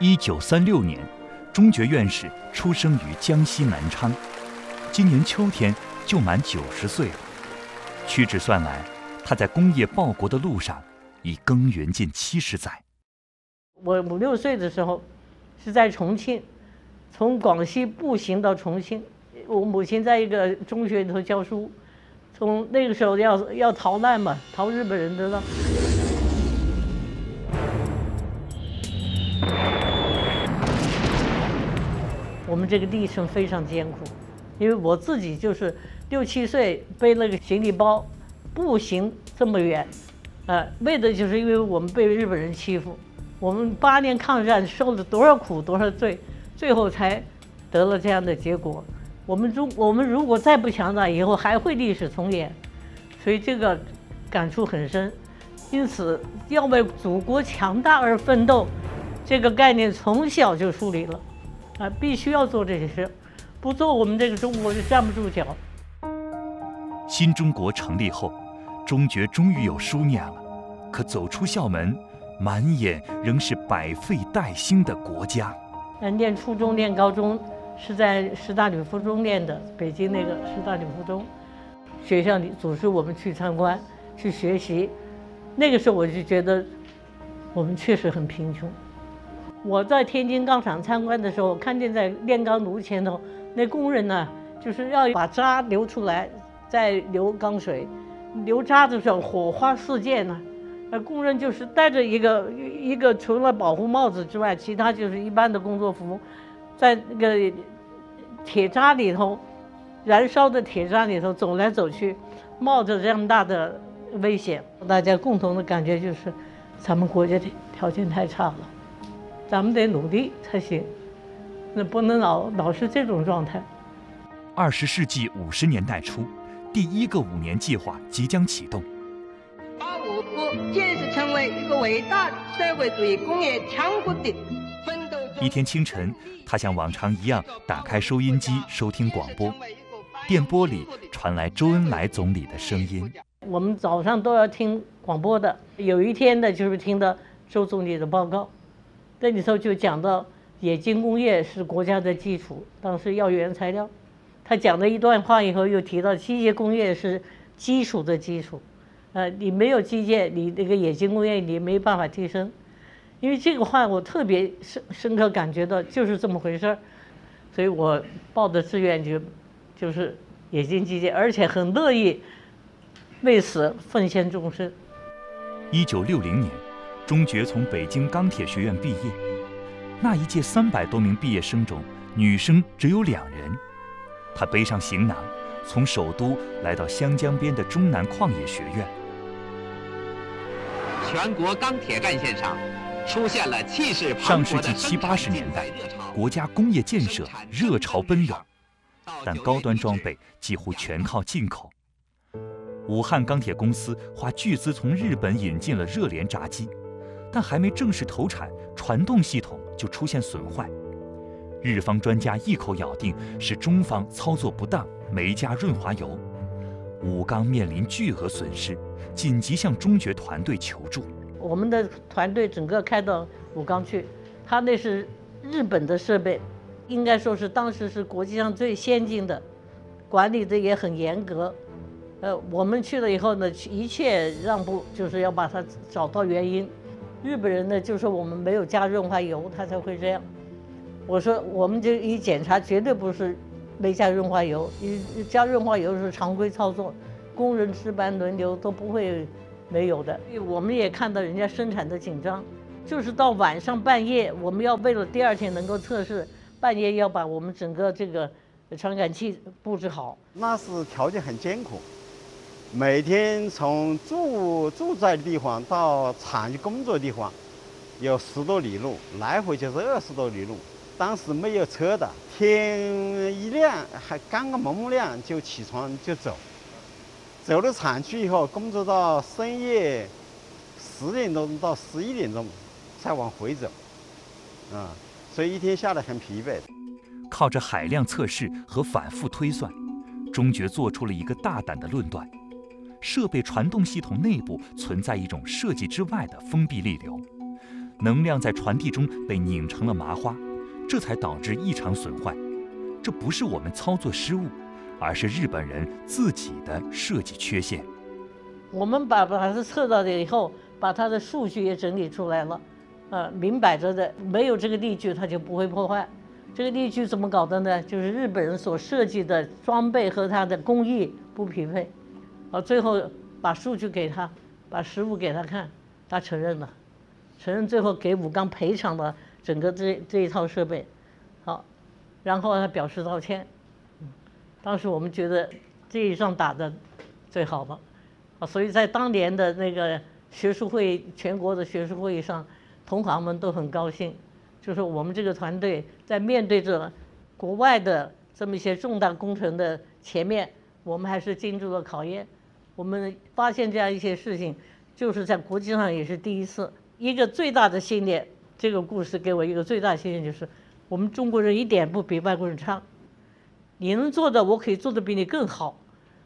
1936年，中决院士出生于江西南昌，今年秋天就满90岁了。屈指算来，他在工业报国的路上已耕耘近70载。 我5、6岁的时候是在重庆，从广西步行到重庆。我母亲在一个中学里头教书，从那个时候要逃难嘛，逃日本人的了。我们这个历程非常艰苦，因为我自己就是6、7岁背那个行李包，步行这么远，为的就是因为我们被日本人欺负，我们8年抗战受了多少苦多少罪，最后才得了这样的结果。我们如果再不强大，以后还会历史重演，所以这个感触很深。因此，要为祖国强大而奋斗，这个概念从小就树立了。必须要做这些事，不做我们这个中国就站不住脚。 新中国成立后，中决终于有书念了，可走出校门，满眼仍是百废待兴的国家。 念初中、念高中是在师大女附中念的，北京那个师大女附中，学校里组织我们去参观、去学习。那个时候我就觉得，我们确实很贫穷。我在天津钢厂参观的时候，看见在炼钢炉前头，那工人呢，就是要把渣流出来，再流钢水。流渣的时候，火花四溅呢。工人就是戴着一个除了保护帽子之外，其他就是一般的工作服，在那个铁渣里头，燃烧的铁渣里头走来走去，冒着这么大的危险。大家共同的感觉就是，咱们国家的条件太差了。咱们得努力才行，那不能老是这种状态。 20世纪50年代初，第1个5年计划即将启动， 把我国建设成为一个伟大社会主义工业强国的奋斗中。 一天清晨，他像往常一样打开收音机收听广播，电波里传来周恩来总理的声音。 我们早上都要听广播的，有一天呢，就是听到周总理的报告。这里头就讲到冶金工业是国家的基础，当时要原材料。他讲了一段话以后，又提到机械工业是基础的基础，你没有基建，你那个冶金工业你没办法提升。因为这个话我特别深刻感觉到就是这么回事儿，所以我报的志愿就是冶金机械，而且很乐意为此奉献终身。 1960年。中决从北京钢铁学院毕业，那一届300多名毕业生中，女生只有2人。他背上行囊，从首都来到湘江边的中南矿业学院。 全国钢铁干线上出现了气势磅礴的上世纪70、80年代，国家工业建设热潮奔涌，但高端装备几乎全靠进口。武汉钢铁公司花巨资从日本引进了热联轧机。但还没正式投产，传动系统就出现损坏。日方专家一口咬定是中方操作不当，没加润滑油。武钢面临巨额损失，紧急向中决团队求助。 我们的团队整个开到武钢去，他那是日本的设备，应该说是当时是国际上最先进的，管理的也很严格。我们去了以后呢，一切让步，就是要把它找到原因。日本人呢，就说我们没有加润滑油，他才会这样。我说我们这一检查，绝对不是没加润滑油，加润滑油是常规操作，工人值班轮流都不会没有的。我们也看到人家生产的紧张，就是到晚上半夜，我们要为了第2天能够测试，半夜要把我们整个这个传感器布置好。 那是条件很艰苦。每天从住在的地方到厂区工作的地方，有10多里路，来回就是20多里路。当时没有车的，天一亮，还刚刚蒙蒙亮就起床就走。走了厂区以后，工作到深夜10点钟到11点钟才往回走，所以一天下来很疲惫。 靠着海量测试和反复推算，中决做出了一个大胆的论断。设备传动系统内部存在一种设计之外的封闭力流， 能量在传递中被拧成了麻花，这才导致异常损坏。这不是我们操作失误，而是日本人自己的设计缺陷。 我们把它测到了以后，把它的数据也整理出来了，明摆着的，没有这个力矩它就不会破坏。这个力矩怎么搞的呢？就是日本人所设计的装备和它的工艺不匹配，最后把数据给他，把实物给他看，他承认了，承认最后给武钢赔偿了整个这一套设备，好，然后他表示道歉。当时我们觉得这一仗打得最好了。所以在当年的那个学术会，全国的学术会议上，同行们都很高兴，就是我们这个团队在面对着国外的这么一些重大工程的前面，我们还是经住了考验。我们发现这样一些事情，就是在国际上也是第一次。一个最大的信念，这个故事给我一个最大的信念，就是我们中国人一点不比外国人差，你能做的，我可以做得比你更好。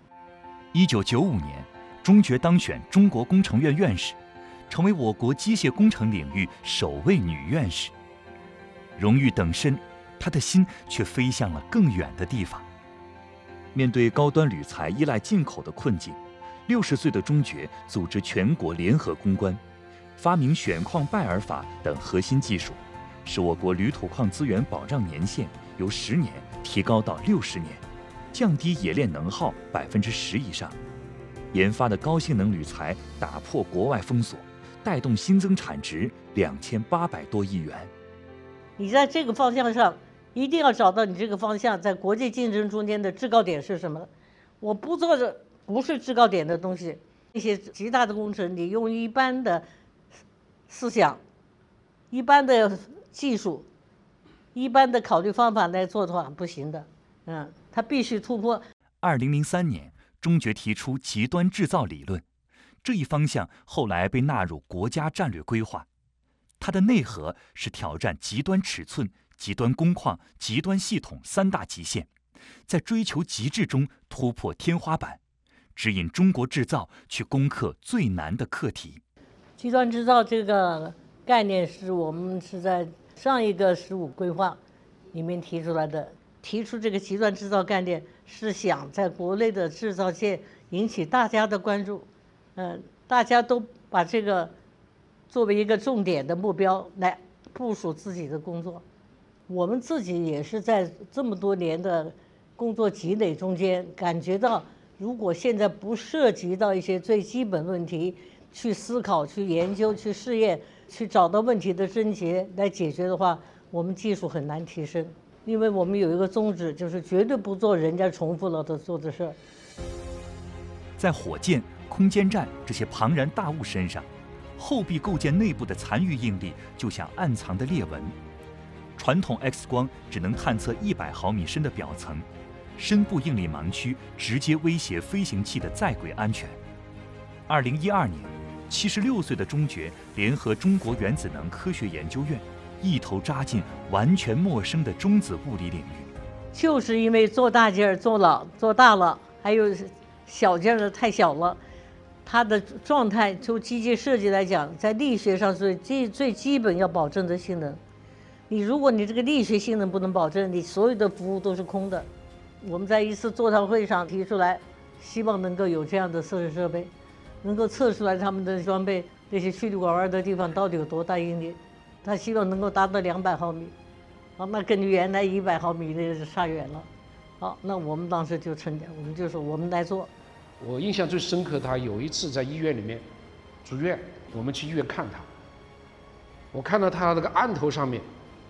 1995年，中决当选中国工程院院士，成为我国机械工程领域首位女院士。荣誉等身，她的心却飞向了更远的地方。面对高端铝材依赖进口的困境，60岁的中决组织全国联合攻关，发明选矿拜耳法等核心技术，使我国铝土矿资源保障年限由10年提高到60年，降低冶炼能耗10%以上。研发的高性能铝材打破国外封锁，带动新增产值2800多亿元。 你在这个方向上一定要找到你这个方向在国际竞争中间的制高点是什么。我不做的不是制高点的东西，一些极大的工程，你用一般的思想、一般的技术、一般的考虑方法来做的话不行的。它必须突破。 2003年，中决提出极端制造理论，这一方向后来被纳入国家战略规划。它的内核是挑战极端尺寸、极端工况、极端系统3大极限，在追求极致中突破天花板，指引中国制造去攻克最难的课题。 极端制造这个概念是我们是在上一个15规划里面提出来的。提出这个极端制造概念是想在国内的制造界引起大家的关注，大家都把这个作为一个重点的目标来部署自己的工作。我们自己也是在这么多年的工作积累中间感觉到，如果现在不涉及到一些最基本问题去思考、去研究、去试验、去找到问题的症结来解决的话，我们技术很难提升。因为我们有一个宗旨，就是绝对不做人家重复了的做的事儿。 在火箭、空间站这些庞然大物身上，后壁构件内部的残余应力就像暗藏的裂纹。传统 X 光只能探测100毫米深的表层，深部应力盲区直接威胁飞行器的在轨安全。2012年，76岁的中决联合中国原子能科学研究院，一头扎进完全陌生的中子物理领域。 就是因为做大件儿做大了，还有小件儿太小了，它的状态就机械设计来讲，在力学上是最基本要保证的性能。如果你这个力学性能不能保证，你所有的服务都是空的。我们在一次座谈会上提出来，希望能够有这样的测试设备，能够测出来他们的装备那些曲里拐弯的地方到底有多大应力。他希望能够达到200毫米，那跟原来100毫米的差远了。好，那我们当时就我们就说我们来做。 我印象最深刻，他有一次在医院里面住院，我们去医院看他，我看到他那个案头上面